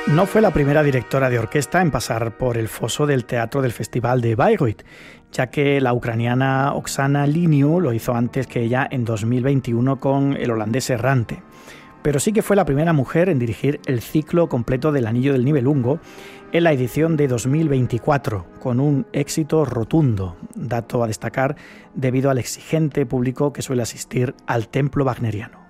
No fue la primera directora de orquesta en pasar por el foso del teatro del Festival de Bayreuth, ya que la ucraniana Oksana Liniu lo hizo antes que ella en 2021 con El holandés errante. Pero sí que fue la primera mujer en dirigir el ciclo completo del Anillo del Nibelungo en la edición de 2024, con un éxito rotundo, dato a destacar debido al exigente público que suele asistir al templo wagneriano.